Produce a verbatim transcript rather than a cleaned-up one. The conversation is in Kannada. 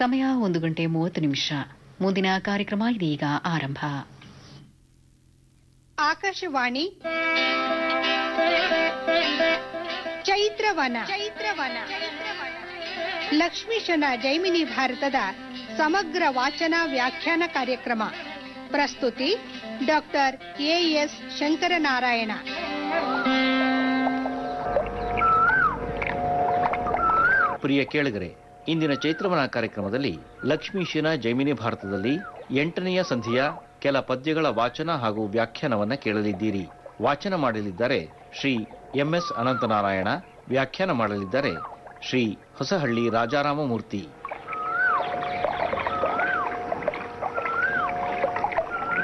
ಸಮಯ ಒಂದು ಗಂಟೆ ಮೂವತ್ತು ನಿಮಿಷ. ಮುಂದಿನ ಕಾರ್ಯಕ್ರಮ ಇದೀಗ ಆರಂಭ. ಆಕಾಶವಾಣಿ ಚೈತ್ರವನ ಚೈತ್ರವನ ಲಕ್ಷ್ಮೀಶನ ಜೈಮಿನಿ ಭಾರತದ ಸಮಗ್ರ ವಾಚನ ವ್ಯಾಖ್ಯಾನ ಕಾರ್ಯಕ್ರಮ. ಪ್ರಸ್ತುತಿ ಡಾಕ್ಟರ್ ಎ ಎಸ್ ಶಂಕರನಾರಾಯಣ. ಪ್ರಿಯ ಕೇಳಿಗರೆ, ಇಂದಿನ ಚೈತ್ರವನ ಕಾರ್ಯಕ್ರಮದಲ್ಲಿ ಲಕ್ಷ್ಮೀಶನ ಜೈಮಿನಿ ಭಾರತದಲ್ಲಿ ಎಂಟನೆಯ ಸಂಧಿಯ ಕೆಲ ಪದ್ಯಗಳ ವಾಚನ ಹಾಗೂ ವ್ಯಾಖ್ಯಾನವನ್ನ ಕೇಳಲಿದ್ದೀರಿ. ವಾಚನ ಮಾಡಲಿದ್ದಾರೆ ಶ್ರೀ ಎಂ ಎಸ್ ಅನಂತನಾರಾಯಣ, ವ್ಯಾಖ್ಯಾನ ಮಾಡಲಿದ್ದಾರೆ ಶ್ರೀ ಹೊಸಹಳ್ಳಿ ರಾಜಾರಾಮಮೂರ್ತಿ.